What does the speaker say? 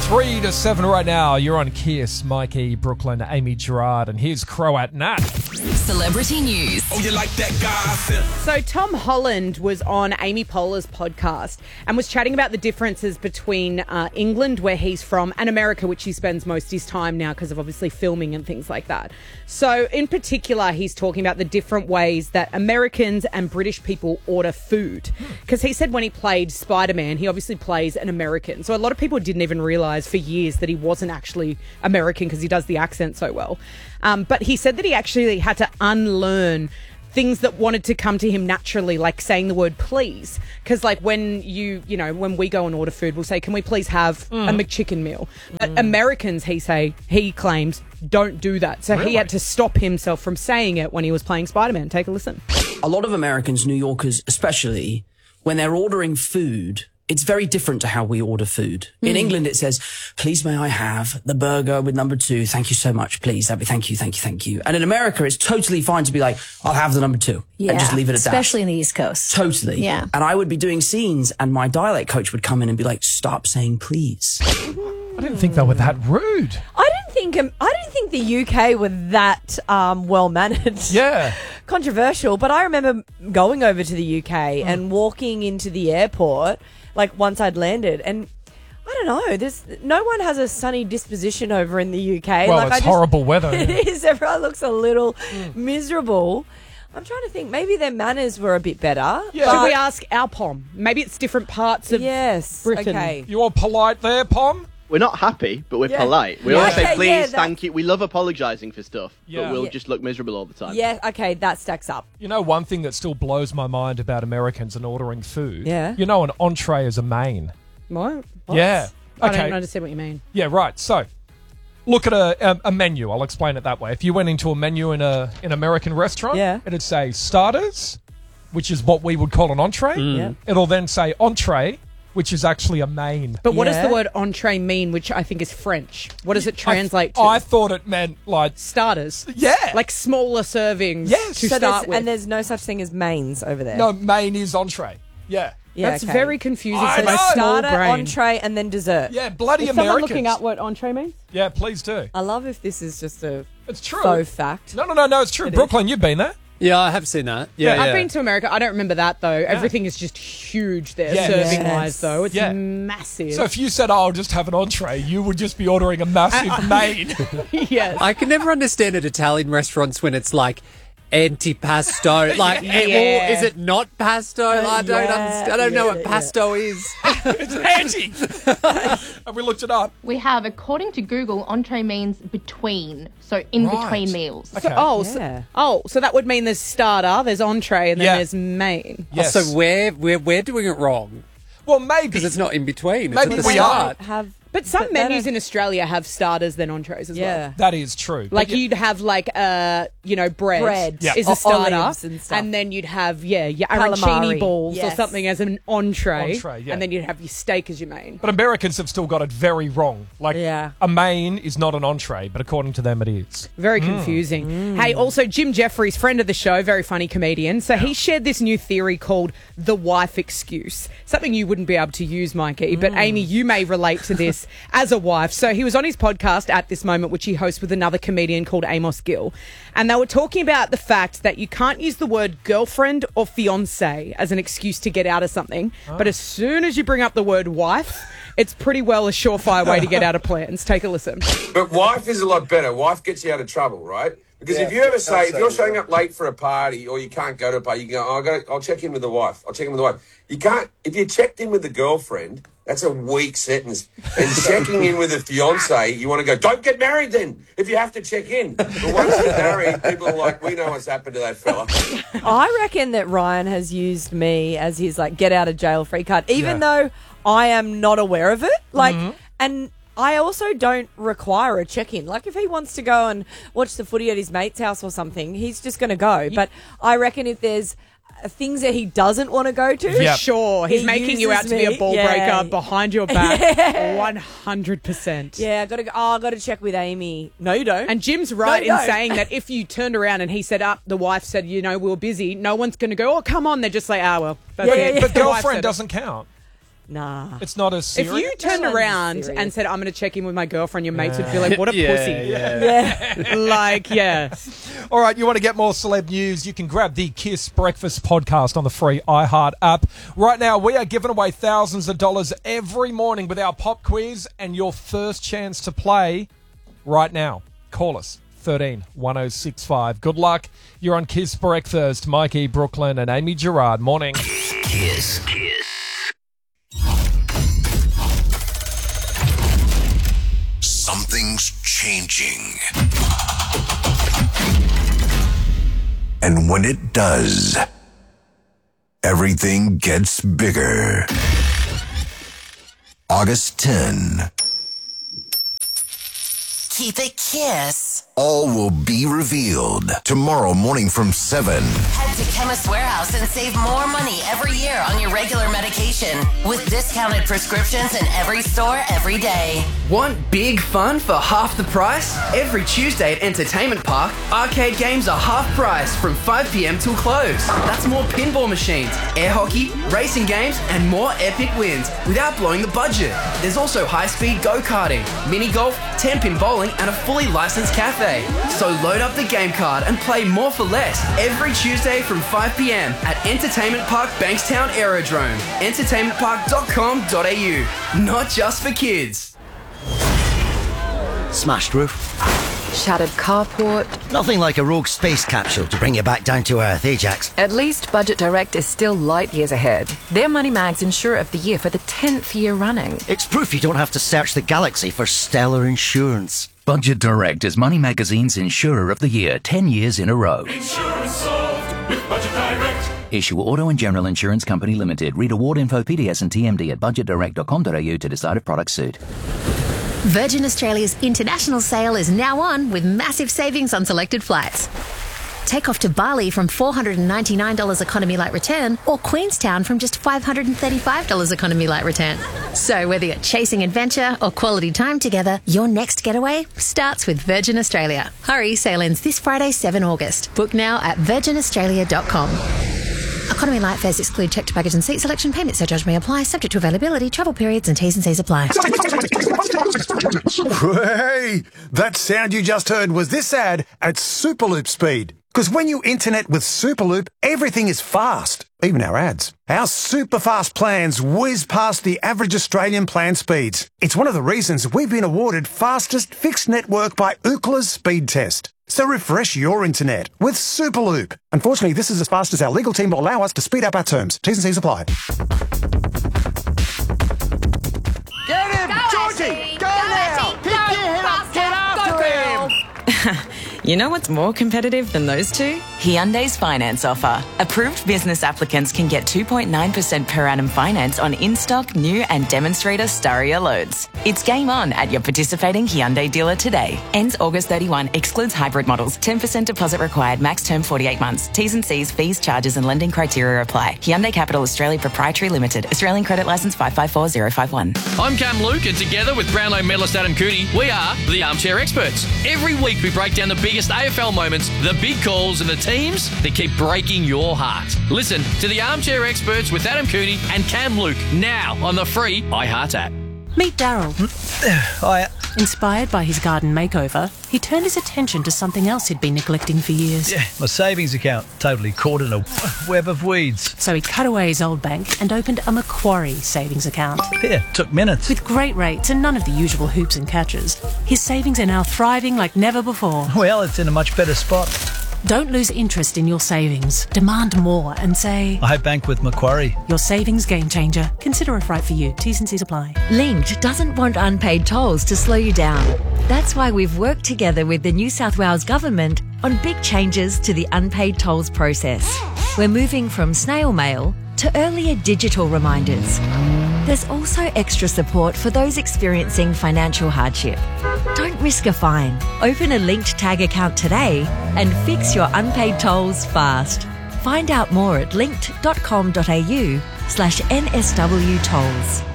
3 to 7 right now. You're on Kiss, Mikey, Brooklyn, Amy Gerard, and here's Croat Nat. Celebrity news. Oh, you like that gossip? So Tom Holland was on Amy Poehler's podcast and was chatting about the differences between England, where he's from, and America, which he spends most of his time now because of obviously filming and things like that. So in particular, he's talking about the different ways that Americans and British people order food. Because he said when he played Spider-Man, he obviously plays an American. So a lot of people didn't even realise for years that he wasn't actually American because he does the accent so well. But he said that he actually had to unlearn things that wanted to come to him naturally, like saying the word please. Because like when when we go and order food, we'll say, can we please have a McChicken meal? But Americans, he claims, don't do that. So he had to stop himself from saying it when he was playing Spider-Man. Take a listen. A lot of Americans, New Yorkers especially, when they're ordering food, it's very different to how we order food. In England, it says, please may I have the burger with number 2? Thank you so much, please. Thank you. And in America, it's totally fine to be like, I'll have the number 2. And just leave it at that. Especially in the East Coast. Totally. Yeah. And I would be doing scenes and my dialect coach would come in and be like, stop saying please. I didn't think they were that rude. I didn't think the UK were that well-mannered. Yeah. Controversial, but I remember going over to the UK and walking into the airport, like once I'd landed, and I don't know, no one has a sunny disposition over in the UK. Well, it's horrible weather. It is. Everyone looks a little miserable. I'm trying to think, maybe their manners were a bit better. Yeah. Should we ask our Pom? Maybe it's different parts of Britain. Okay. You all polite there, Pom? We're not happy, but we're polite. We always say Okay, please, thank you. We love apologising for stuff, Yeah. but we'll just look miserable all the time. Yeah, okay, that stacks up. You know, one thing that still blows my mind about Americans and ordering food? Yeah. You know, an entree is a main. What? Yeah. I Okay. don't understand what you mean. Yeah, right. So, look at a menu. I'll explain it that way. If you went into a menu in an American restaurant, it'd say starters, which is what we would call an entree. Yeah. It'll then say entree, which is actually a main. But what does the word entree mean, which I think is French? What does it translate to? I thought it meant like starters. Yeah. Like smaller servings to start with. And there's no such thing as mains over there. No, main is entree. Yeah. Yeah, That's okay. very confusing I for my know. small Starter, brain. entree, and then dessert. Yeah, bloody Is someone Americans. looking up what entree means? Yeah, please do. I love if this is just a It's true. faux fact. No, it's true. Brooklyn, you've been there. Yeah, I have seen that. Yeah, I've been to America. I don't remember that, though. Everything is just huge there, Yeah. serving-wise, though. It's Yeah. massive. So if you said, I'll just have an entree, you would just be ordering a massive main. yes. I can never understand at Italian restaurants when it's like antipasto. Like, is it not pasto? I don't understand. I don't know what pasto is. It's anti. And we looked it up. We have, according to Google, entree means between, so in between meals. Okay. So that would mean there's starter, there's entree, and then Yeah. there's main. Yes. So we're doing it wrong Well, maybe. because it's not in between. It's Maybe at the we start. But some But menus that- in Australia have starters then entrees as well. That is true. Like But you'd have like bread Yeah. is a starter, Olives and stuff. then you'd have your Calamari. arancini balls or Yes. something as an entree, Entree, yeah. and then you'd have your steak as your main. But Americans have still got it very wrong. Like, Yeah. a main is not an entree, but according to them it is. Very confusing. Hey, also Jim Jeffries, friend of the show, very funny comedian. So he shared this new theory called the wife excuse. Something you wouldn't be able to use, Mikey, but Amy, you may relate to this as a wife. So he was on his podcast At This Moment, which he hosts with another comedian called Amos Gill. And they were talking about the fact that you can't use the word girlfriend or fiance as an excuse to get out of something. But as soon as you bring up the word wife, it's pretty well a surefire way to get out of plans. Take a listen. But wife is a lot better. Wife gets you out of trouble, right? Because if you ever say, if you're showing up late for a party or you can't go to a party, you go, I'll check in with the wife. I'll check in with the wife. You can't, if you checked in with the girlfriend, that's a weak sentence. And checking in with a fiance, you want to go, don't get married then, if you have to check in. But once you're married, people are like, we know what's happened to that fella. I reckon that Ryan has used me as his get out of jail free card, even though I am not aware of it. And I also don't require a check-in. Like, if he wants to go and watch the footy at his mate's house or something, he's just going to go. But I reckon if there's things that he doesn't want to go to, For sure. He's he making you out to be uses a ball me. breaker behind your back. 100%. Yeah, I got to check with Amy. No, you don't. And Jim's right No, in no. saying that if you turned around and he said, the wife said, we were busy, no one's going to go, oh, come on. They're just like, well, that's it. But The wife girlfriend said it. doesn't count. Nah. It's not as serious. If you turned around and said, I'm going to check in with my girlfriend, your mates would be like, what a pussy. Yeah. Like, yeah. All right, you want to get more celeb news, you can grab the Kiss Breakfast podcast on the free iHeart app. Right now, we are giving away thousands of dollars every morning with our pop quiz, and your first chance to play right now. Call us, 13 1065. Good luck. You're on Kiss Breakfast. Mikey, Brooklyn, and Amy Gerard. Morning. Kiss. Something's changing. And when it does, everything gets bigger. August 10. Keep it Kiss. All will be revealed tomorrow morning from 7. Head to Chemist Warehouse and save more money every year on your regular medication with discounted prescriptions in every store every day. Want big fun for half the price? Every Tuesday at Entertainment Park, arcade games are half price from 5 p.m. till close. That's more pinball machines, air hockey, racing games, and more epic wins without blowing the budget. There's also high-speed go-karting, mini golf, 10-pin bowling, and a fully licensed cafe. So load up the game card and play more for less every Tuesday from 5 p.m. at Entertainment Park Bankstown Aerodrome. entertainmentpark.com.au. Not just for kids. Smashed roof. Shattered carport. Nothing like a rogue space capsule to bring you back down to earth, Ajax. At least Budget Direct is still light years ahead. They're Money Mag's Insurer of the Year for the 10th year running. It's proof you don't have to search the galaxy for stellar insurance. Budget Direct is Money Magazine's Insurer of the Year 10 years in a row. Insurance solved with Budget Direct. Issue Auto and General Insurance Company Limited. Read award info, PDS and TMD at budgetdirect.com.au to decide if products suit. Virgin Australia's international sale is now on with massive savings on selected flights. Take off to Bali from $499 economy light return, or Queenstown from just $535 economy light return. So whether you're chasing adventure or quality time together, your next getaway starts with Virgin Australia. Hurry, sale ends this Friday, 7 August. Book now at virginaustralia.com. Economy light fares exclude checked baggage and seat selection. Payment surcharge may apply, subject to availability, travel periods and T's and C's apply. Hey, that sound you just heard was this ad at Superloop speed. Because when you internet with Superloop, everything is fast, even our ads. Our super fast plans whiz past the average Australian plan speeds. It's one of the reasons we've been awarded fastest fixed network by Ookla's speed test. So refresh your internet with Superloop. Unfortunately, this is as fast as our legal team will allow us to speed up our terms. T's and C's apply. Get him! Georgie! Go now! Pick your head up! Get after him! You know what's more competitive than those two? Hyundai's finance offer. Approved business applicants can get 2.9% per annum finance on in-stock, new and demonstrator Staria loads. It's game on at your participating Hyundai dealer today. Ends August 31. Excludes hybrid models. 10% deposit required. Max term 48 months. T's and C's, fees, charges and lending criteria apply. Hyundai Capital Australia Proprietary Limited. Australian Credit Licence 554051. I'm Cam Luke, and together with Brownlow medalist Adam Cootie, we are the Armchair Experts. Every week we break down the biggest AFL moments, the big calls and the teams that keep breaking your heart. Listen to the Armchair Experts with Adam Cootie and Cam Luke now on the free iHeart app. Meet Daryl. Hiya. Inspired by his garden makeover, he turned his attention to something else he'd been neglecting for years. Yeah, my savings account, totally caught in a web of weeds. So he cut away his old bank and opened a Macquarie savings account. Yeah, took minutes. With great rates and none of the usual hoops and catches, his savings are now thriving like never before. Well, it's in a much better spot. Don't lose interest in your savings. Demand more and say, I bank with Macquarie. Your savings game changer. Consider if right for you. T's and C's apply. Linked doesn't want unpaid tolls to slow you down. That's why we've worked together with the New South Wales Government on big changes to the unpaid tolls process. We're moving from snail mail to earlier digital reminders. There's also extra support for those experiencing financial hardship. Don't risk a fine. Open a linked tag account today and fix your unpaid tolls fast. Find out more at linked.com.au/NSW tolls.